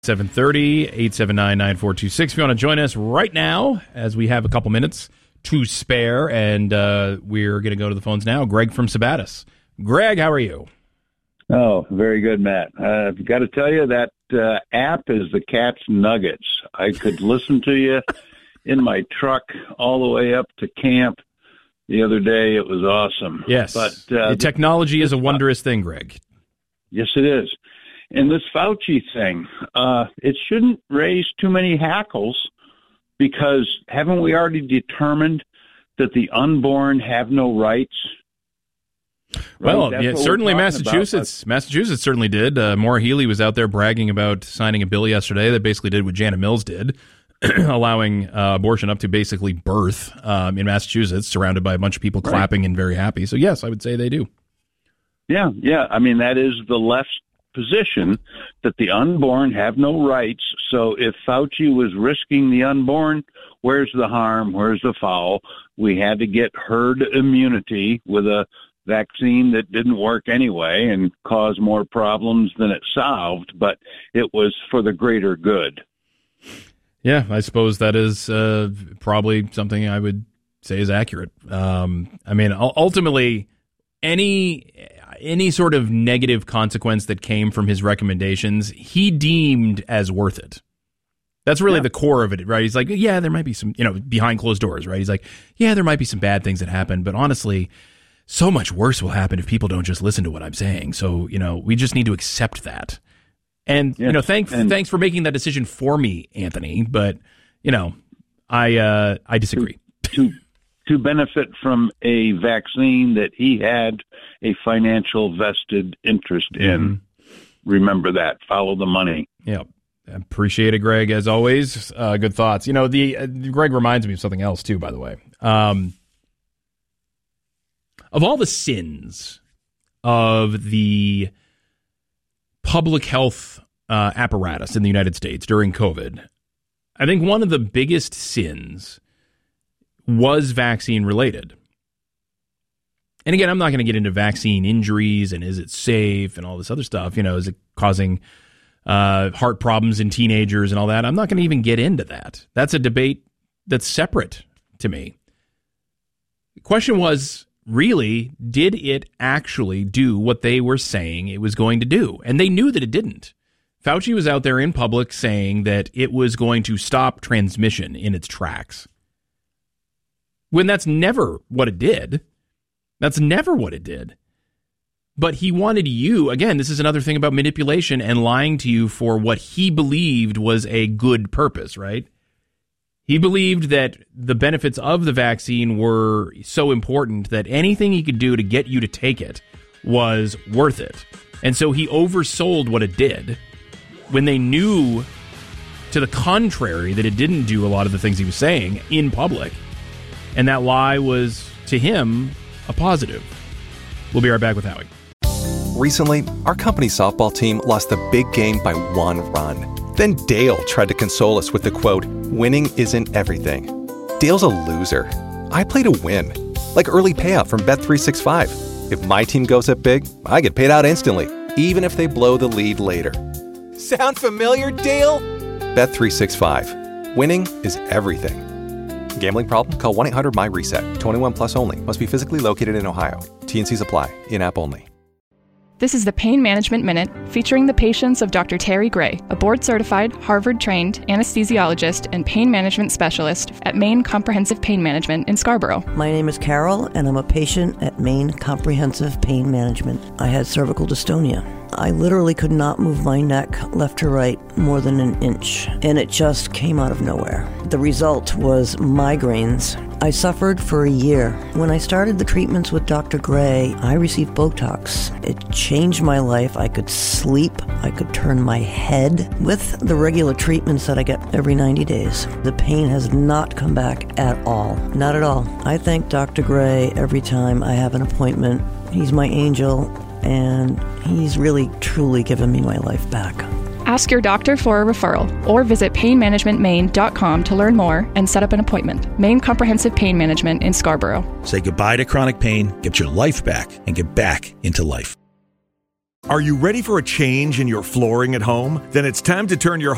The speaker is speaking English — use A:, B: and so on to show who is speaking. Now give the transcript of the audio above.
A: 730, 879-9426. If you want to join us right now, as we have a couple minutes to spare, and we're going to go to the phones now. Greg from Sabattis. Greg, how are you?
B: Oh, very good, Matt. I've got to tell you that app is the cat's nuggets. I could listen to you in my truck all the way up to camp the other day. It was awesome.
A: Yes, but technology is a wondrous thing, Greg.
B: Yes, it is. And this Fauci thing, it shouldn't raise too many hackles, because haven't we already determined that the unborn have no rights? Right?
A: Well, yeah, certainly Massachusetts certainly did. Maura Healey was out there bragging about signing a bill yesterday that basically did what Janet Mills did, allowing abortion up to basically birth in Massachusetts, surrounded by a bunch of people clapping and very happy. So, yes, I would say they do. Yeah. I mean, that is the left's position, that the unborn have no rights. So if Fauci was risking the unborn, where's the harm? Where's the foul? We had to get herd immunity with a vaccine that didn't work anyway and caused more problems than it solved, but it was for the greater good. Yeah, I suppose that is probably something I would say is accurate. I mean, ultimately, any sort of negative consequence that came from his recommendations, he deemed as worth it. That's really the core of it, right? He's like, yeah, there might be some, behind closed doors, right? He's like, yeah, there might be some bad things that happen, but honestly, so much worse will happen if people don't just listen to what I'm saying. So, we just need to accept that. And, thanks for making that decision for me, Anthony, but, I disagree.
B: To benefit from a vaccine that he had a financial vested interest in. Remember that. Follow the money.
A: Yeah. Appreciate it, Greg, as always. Good thoughts. Greg reminds me of something else, too, by the way. Of all the sins of the public health apparatus in the United States during COVID, I think one of the biggest sins was vaccine related. And again, I'm not going to get into vaccine injuries and is it safe and all this other stuff. Is it causing heart problems in teenagers and all that? I'm not going to even get into that. That's a debate that's separate to me. The question was, really, did it actually do what they were saying it was going to do? And they knew that it didn't. Fauci was out there in public saying that it was going to stop transmission in its tracks, when that's never what it did. That's never what it did. But he wanted you, again, this is another thing about manipulation and lying to you for what he believed was a good purpose, right? He believed that the benefits of the vaccine were so important that anything he could do to get you to take it was worth it. And so he oversold what it did when they knew to the contrary that it didn't do a lot of the things he was saying in public. And that lie was, to him, a positive. We'll be right back with Howie.
C: Recently, our company's softball team lost the big game by 1 run. Then Dale tried to console us with the quote, "Winning isn't everything." Dale's a loser. I play to win. Like early payout from Bet365. If my team goes up big, I get paid out instantly, even if they blow the lead later. Sound familiar, Dale? Bet365. Winning is everything. Gambling problem? Call 1-800-MY-RESET. 21 plus only. Must be physically located in Ohio. T&Cs apply. In-app only.
D: This is the Pain Management Minute, featuring the patients of Dr. Terry Gray, a board-certified, Harvard-trained anesthesiologist and pain management specialist at Maine Comprehensive Pain Management in Scarborough.
E: My name is Carol, and I'm a patient at Maine Comprehensive Pain Management. I had cervical dystonia. I literally could not move my neck left to right more than an inch, and it just came out of nowhere. The result was migraines. I suffered for a year. When I started the treatments with Dr. Gray, I received Botox. It changed my life. I could sleep. I could turn my head. With the regular treatments that I get every 90 days, the pain has not come back at all. Not at all. I thank Dr. Gray every time I have an appointment. He's my angel, and he's really, truly given me my life back.
D: Ask your doctor for a referral or visit painmanagementmaine.com to learn more and set up an appointment. Maine Comprehensive Pain Management in Scarborough.
F: Say goodbye to chronic pain, get your life back, and get back into life.
G: Are you ready for a change in your flooring at home? Then it's time to turn your